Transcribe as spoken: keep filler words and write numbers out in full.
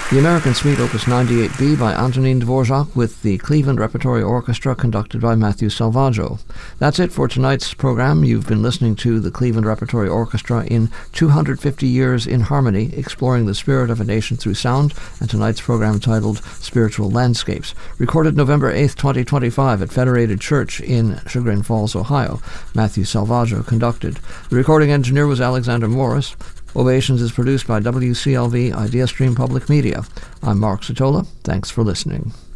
The American Suite Opus ninety-eight B by Antonin Dvorak with the Cleveland Repertory Orchestra conducted by Matthew Salvaggio. That's it for tonight's program. You've been listening to the Cleveland Repertory Orchestra in two hundred fifty Years in Harmony, exploring the spirit of a nation through sound, and tonight's program titled Spiritual Landscapes. Recorded November eighth, twenty twenty-five at Federated Church in Chagrin Falls, Ohio. Matthew Salvaggio conducted. The recording engineer was Alexander Morris. Ovations is produced by W C L V Idea Stream Public Media. I'm Mark Sotola. Thanks for listening.